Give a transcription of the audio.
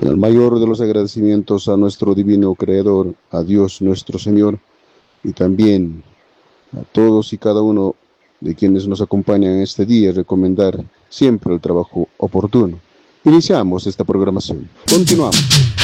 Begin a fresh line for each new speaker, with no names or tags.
Con el mayor de los agradecimientos a nuestro divino Creador, a Dios nuestro Señor, y también a todos y cada uno de quienes nos acompañan en este día, recomendar siempre el trabajo oportuno. Iniciamos esta programación. Continuamos.